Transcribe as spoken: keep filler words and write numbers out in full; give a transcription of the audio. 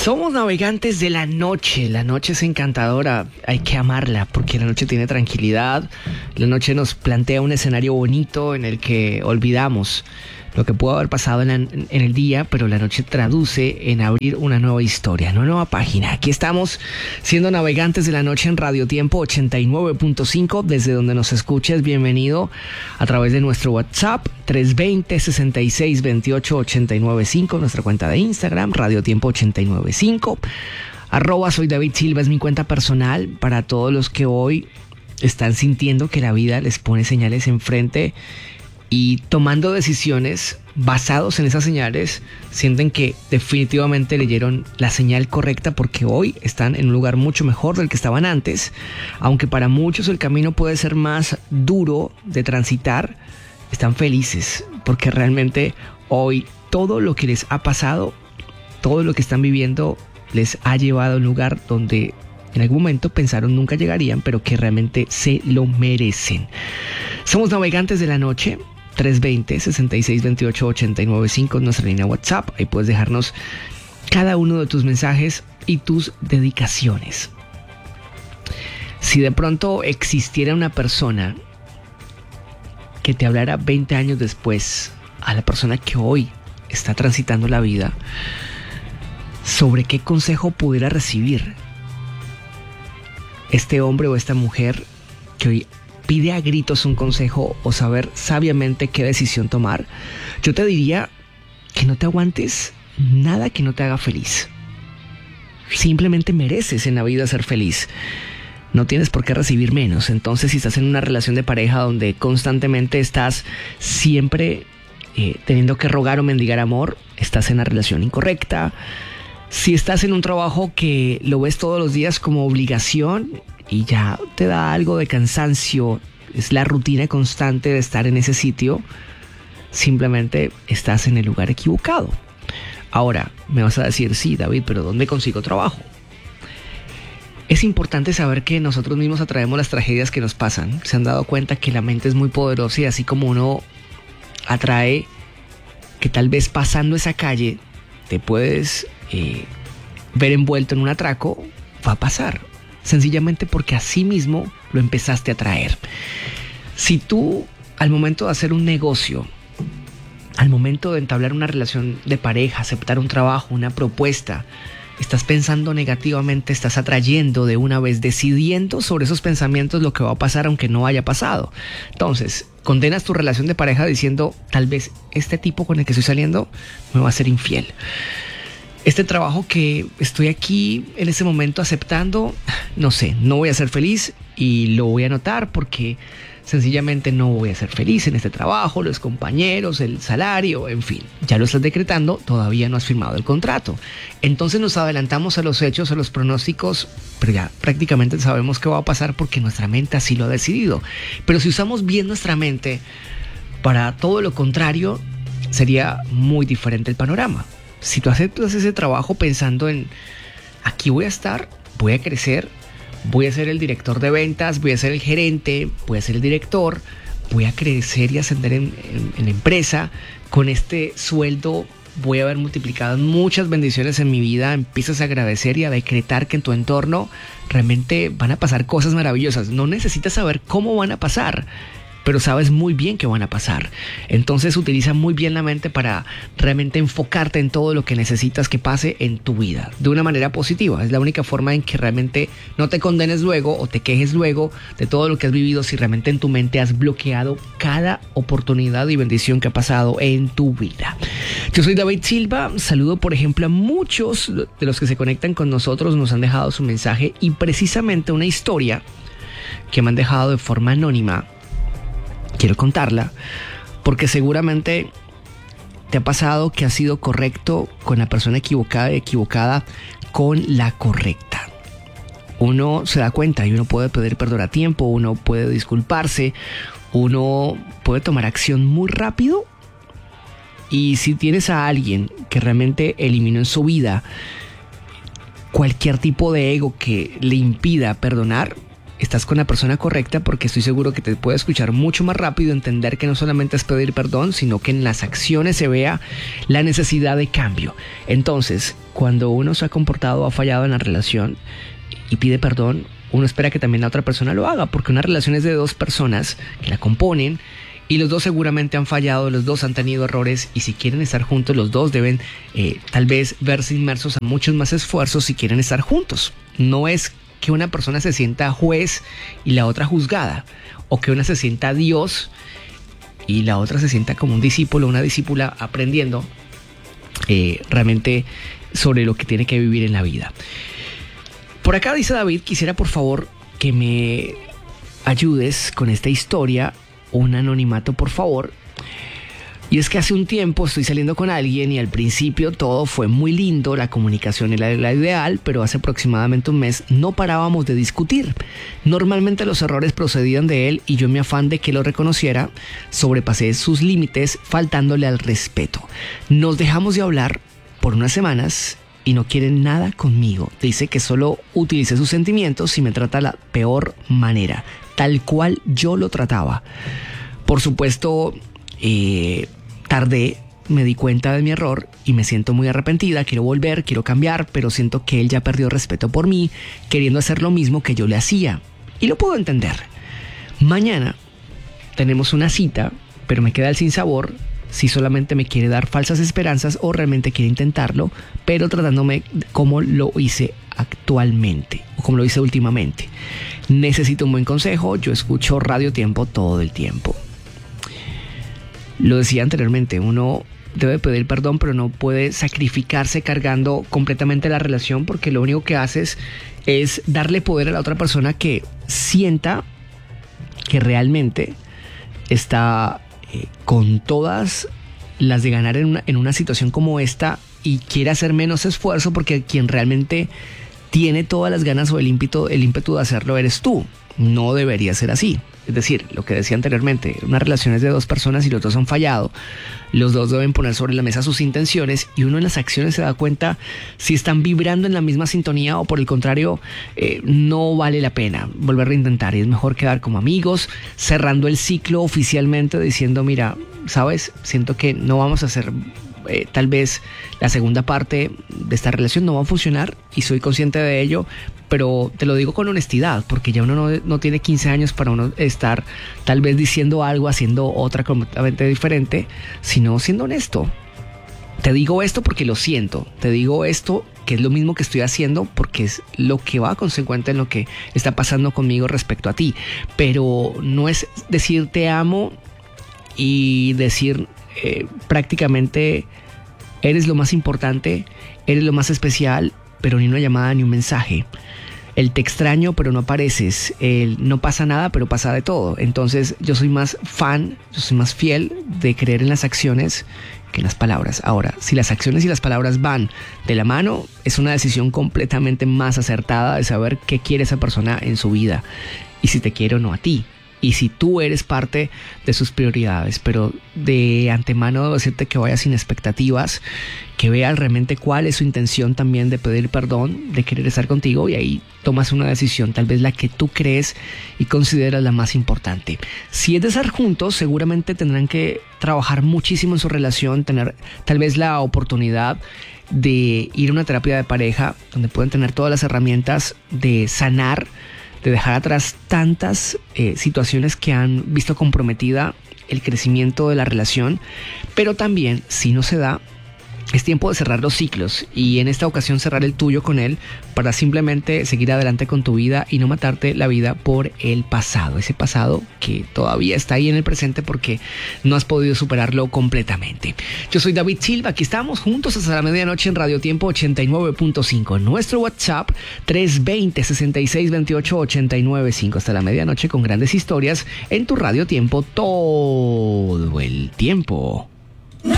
Somos navegantes de la noche. La noche es encantadora, hay que amarla porque la noche tiene tranquilidad. La noche nos plantea un escenario bonito en el que olvidamos lo que pudo haber pasado en, la, en el día, pero la noche traduce en abrir una nueva historia, una nueva página. Aquí estamos siendo navegantes de la noche en Radio Tiempo ochenta y nueve punto cinco, desde donde nos escuches. Bienvenido a través de nuestro WhatsApp tres dos cero, seis seis dos ocho, ocho nueve cinco, nuestra cuenta de Instagram Radio Tiempo ochenta y nueve cinco, arroba soy David Silva es mi cuenta personal para todos los que hoy están sintiendo que la vida les pone señales enfrente y tomando decisiones basados en esas señales, sienten que definitivamente leyeron la señal correcta porque hoy están en un lugar mucho mejor del que estaban antes. Aunque para muchos el camino puede ser más duro de transitar, están felices porque realmente hoy todo lo que les ha pasado, todo lo que están viviendo les ha llevado a un lugar donde en algún momento pensaron nunca llegarían, pero que realmente se lo merecen. Somos navegantes de la noche. tres dos cero, seis seis dos ocho, ocho nueve cinco, nuestra línea WhatsApp. Ahí puedes dejarnos cada uno de tus mensajes y tus dedicaciones. Si de pronto existiera una persona que te hablara veinte años después, a la persona que hoy está transitando la vida, sobre qué consejo pudiera recibir este hombre o esta mujer que hoy pide a gritos un consejo o saber sabiamente qué decisión tomar, yo te diría que no te aguantes nada que no te haga feliz. Simplemente mereces en la vida ser feliz. No tienes por qué recibir menos. Entonces, si estás en una relación de pareja donde constantemente estás siempre eh, teniendo que rogar o mendigar amor, estás en la relación incorrecta. Si estás en un trabajo que lo ves todos los días como obligación y ya te da algo de cansancio, es la rutina constante de estar en ese sitio, simplemente estás en el lugar equivocado. Ahora, me vas a decir, sí, David, pero ¿dónde consigo trabajo? Es importante saber que nosotros mismos atraemos las tragedias que nos pasan. Se han dado cuenta que la mente es muy poderosa y así como uno atrae que tal vez pasando esa calle te puedes eh, ver envuelto en un atraco, va a pasar. Sencillamente porque así mismo lo empezaste a traer. Si tú, al momento de hacer un negocio, al momento de entablar una relación de pareja, aceptar un trabajo, una propuesta, estás pensando negativamente, estás atrayendo de una vez, decidiendo sobre esos pensamientos lo que va a pasar aunque no haya pasado. Entonces, condenas tu relación de pareja diciendo, tal vez este tipo con el que estoy saliendo me va a ser infiel. Este trabajo que estoy aquí en ese momento aceptando, no sé, no voy a ser feliz y lo voy a notar porque sencillamente no voy a ser feliz en este trabajo, los compañeros, el salario, en fin, ya lo estás decretando, todavía no has firmado el contrato. Entonces nos adelantamos a los hechos, a los pronósticos, pero ya prácticamente sabemos qué va a pasar porque nuestra mente así lo ha decidido. Pero si usamos bien nuestra mente para todo lo contrario, sería muy diferente el panorama. Si tú aceptas ese trabajo pensando en aquí voy a estar, voy a crecer, voy a ser el director de ventas, voy a ser el gerente, voy a ser el director, voy a crecer y ascender en, en, en la empresa, con este sueldo voy a haber multiplicado muchas bendiciones en mi vida, empiezas a agradecer y a decretar que en tu entorno realmente van a pasar cosas maravillosas. No necesitas saber cómo van a pasar, pero sabes muy bien que van a pasar. Entonces utiliza muy bien la mente para realmente enfocarte en todo lo que necesitas que pase en tu vida de una manera positiva. Es la única forma en que realmente no te condenes luego o te quejes luego de todo lo que has vivido si realmente en tu mente has bloqueado cada oportunidad y bendición que ha pasado en tu vida. Yo soy David Silva. Saludo por ejemplo a muchos de los que se conectan con nosotros, nos han dejado su mensaje y precisamente una historia que me han dejado de forma anónima. Quiero contarla porque seguramente te ha pasado que has sido correcto con la persona equivocada y equivocada con la correcta. Uno se da cuenta y uno puede pedir perdón a tiempo, uno puede disculparse, uno puede tomar acción muy rápido. Y si tienes a alguien que realmente eliminó en su vida cualquier tipo de ego que le impida perdonar, estás con la persona correcta, porque estoy seguro que te puede escuchar mucho más rápido, entender que no solamente es pedir perdón, sino que en las acciones se vea la necesidad de cambio. Entonces, cuando uno se ha comportado o ha fallado en la relación y pide perdón, uno espera que también la otra persona lo haga, porque una relación es de dos personas que la componen y los dos seguramente han fallado, los dos han tenido errores, y si quieren estar juntos, los dos deben eh, tal vez verse inmersos a muchos más esfuerzos si quieren estar juntos. No es que una persona se sienta juez y la otra juzgada, o que una se sienta Dios y la otra se sienta como un discípulo o una discípula aprendiendo eh, realmente sobre lo que tiene que vivir en la vida. Por acá dice David, quisiera por favor que me ayudes con esta historia, un anonimato por favor. Y es que hace un tiempo estoy saliendo con alguien y al principio todo fue muy lindo, la comunicación era la ideal, pero hace aproximadamente un mes no parábamos de discutir. Normalmente los errores procedían de él y yo, en mi afán de que lo reconociera, sobrepasé sus límites faltándole al respeto. Nos dejamos de hablar por unas semanas y no quiere nada conmigo. Dice que solo utilicé sus sentimientos y me trata de la peor manera, tal cual yo lo trataba. Por supuesto, eh, tardé, me di cuenta de mi error y me siento muy arrepentida. Quiero volver, quiero cambiar, pero siento que él ya perdió respeto por mí, queriendo hacer lo mismo que yo le hacía. Y lo puedo entender. Mañana tenemos una cita, pero me queda el sinsabor si solamente me quiere dar falsas esperanzas o realmente quiere intentarlo, pero tratándome como lo hice actualmente o como lo hice últimamente. Necesito un buen consejo. Yo escucho Radio Tiempo todo el tiempo. Lo decía anteriormente, uno debe pedir perdón, pero no puede sacrificarse cargando completamente la relación, porque lo único que haces es darle poder a la otra persona que sienta que realmente está eh, con todas las de ganar en una, en una situación como esta, y quiere hacer menos esfuerzo, porque quien realmente tiene todas las ganas o el ímpetu, el ímpetu de hacerlo eres tú. No debería ser así. Es decir, lo que decía anteriormente, una relación es de dos personas y los dos han fallado. Los dos deben poner sobre la mesa sus intenciones y uno en las acciones se da cuenta si están vibrando en la misma sintonía o por el contrario, eh, no vale la pena volver a intentar y es mejor quedar como amigos, cerrando el ciclo oficialmente diciendo, mira, sabes, siento que no vamos a hacer eh, tal vez la segunda parte de esta relación, no va a funcionar y soy consciente de ello. Pero te lo digo con honestidad, porque ya uno no, no tiene quince años para uno estar tal vez diciendo algo, haciendo otra completamente diferente, sino siendo honesto. Te digo esto porque lo siento, te digo esto que es lo mismo que estoy haciendo porque es lo que va consecuente en lo que está pasando conmigo respecto a ti. Pero no es decir te amo y decir eh, prácticamente eres lo más importante, eres lo más especial, pero ni una llamada ni un mensaje. El te extraño pero no apareces, el no pasa nada pero pasa de todo. Entonces yo soy más fan, yo soy más fiel de creer en las acciones que en las palabras. Ahora, si las acciones y las palabras van de la mano, es una decisión completamente más acertada de saber qué quiere esa persona en su vida y si te quiere o no a ti. Y si tú eres parte de sus prioridades, pero de antemano debo decirte que vayas sin expectativas, que veas realmente cuál es su intención también de pedir perdón, de querer estar contigo y ahí tomas una decisión, tal vez la que tú crees y consideras la más importante. Si es de estar juntos, seguramente tendrán que trabajar muchísimo en su relación, tener tal vez la oportunidad de ir a una terapia de pareja donde pueden tener todas las herramientas de sanar, de dejar atrás tantas eh, situaciones que han visto comprometida el crecimiento de la relación, pero también, si no se da, es tiempo de cerrar los ciclos y en esta ocasión cerrar el tuyo con él para simplemente seguir adelante con tu vida y no matarte la vida por el pasado, ese pasado que todavía está ahí en el presente porque no has podido superarlo completamente. Yo soy David Silva, aquí estamos juntos hasta la medianoche en Radio Tiempo ochenta y nueve punto cinco, nuestro WhatsApp tres dos cero, sesenta y seis veintiocho, ochenta y nueve cinco, hasta la medianoche con grandes historias en tu Radio Tiempo todo el tiempo.